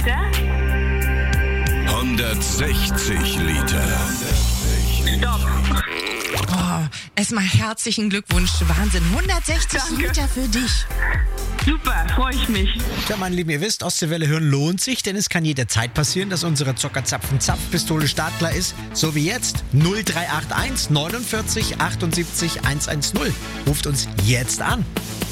Ja? 160 Liter. Stopp. Oh, erstmal herzlichen Glückwunsch. Wahnsinn. 160 Danke. Liter für dich. Super, freue ich mich. Tja, meine Lieben, ihr wisst, Ostseewelle hören lohnt sich, denn es kann jederzeit passieren, dass unsere Zockerzapfen-Zapfpistole startklar ist. So wie jetzt. 0381 49 78 110. Ruft uns jetzt an.